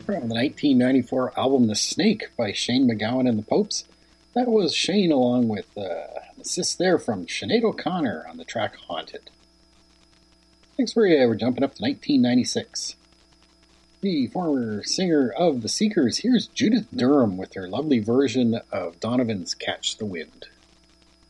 From the 1994 album The Snake by Shane MacGowan and the Popes. That was Shane along with an assist there from Sinead O'Connor on the track Haunted. Next we're jumping up to 1996. The former singer of The Seekers, here's Judith Durham with her lovely version of Donovan's Catch the Wind.